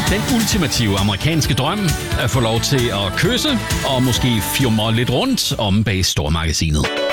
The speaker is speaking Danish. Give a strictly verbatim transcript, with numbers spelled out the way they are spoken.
Den ultimative amerikanske drøm at få lov til at kysse og måske fjumre lidt rundt om bag stormagasinet.